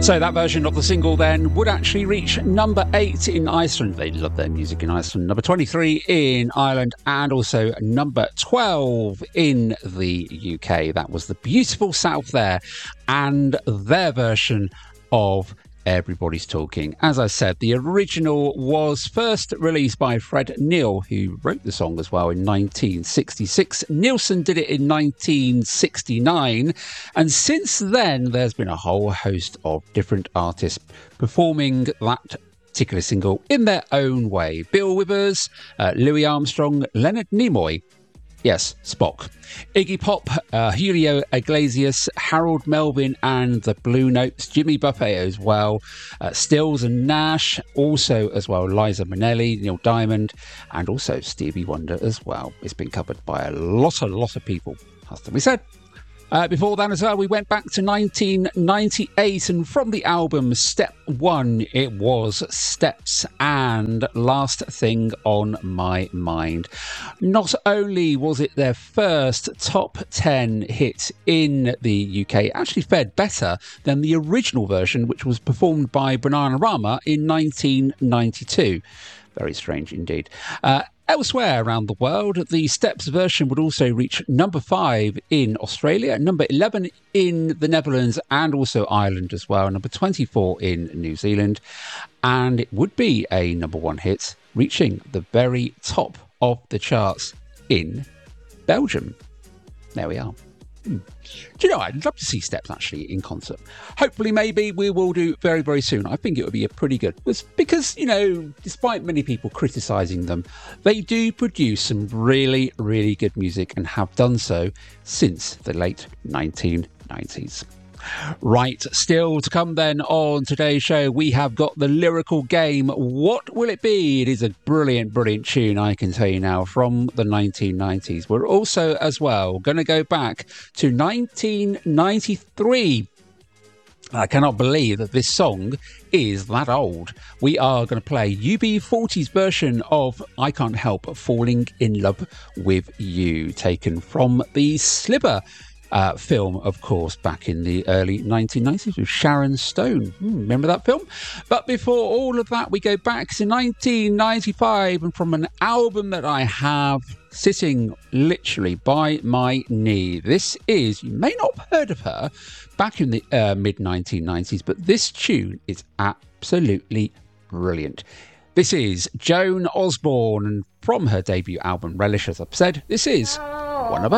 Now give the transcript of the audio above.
So that version of the single then would actually reach number 8 in Iceland. They love their music in Iceland. Number 23 in Ireland and also number 12 in the UK. That was the beautiful South there and their version of Everybody's Talking. As I said, the original was first released by Fred Neil, who wrote the song as well in 1966. Nilsson did it in 1969. And since then, there's been a whole host of different artists performing that particular single in their own way. Bill Withers, Louis Armstrong, Leonard Nimoy. Yes, Spock. Iggy Pop, Julio Iglesias, Harold Melvin and the Blue Notes, Jimmy Buffett as well, Stills and Nash, also as well Liza Minnelli, Neil Diamond, and also Stevie Wonder as well. It's been covered by a lot of people, has to be said. Before that as well, we went back to 1998, and from the album Step 1, it was Steps and Last Thing on My Mind. Not only was it their first top 10 hit in the UK, it actually fared better than the original version, which was performed by Bananarama in 1992. Very strange indeed. Elsewhere around the world, the Steps version would also reach number 5 in Australia, number 11 in the Netherlands and also Ireland as well, number 24 in New Zealand, and it would be a number 1 hit, reaching the very top of the charts in Belgium. There we are. Do you know, I'd love to see Steps actually in concert. Hopefully, maybe we will do very, very soon. I think it would be a pretty good, because, you know, despite many people criticising them, they do produce some really, really good music and have done so since the late 1990s. Right, still to come then on today's show, we have got the lyrical game. What will it be? It is a brilliant, brilliant tune, I can tell you now, from the 1990s. We're also, as well, going to go back to 1993. I cannot believe that this song is that old. We are going to play UB40's version of I Can't Help Falling in Love with You, taken from the Sliver film, of course, back in the early 1990s with Sharon Stone. Remember that film? But before all of that, we go back to 1995 and from an album that I have sitting literally by my knee. This is, you may not have heard of her back in the mid-1990s, but this tune is absolutely brilliant. This is Joan Osborne, and from her debut album Relish, as I've said, this is one of her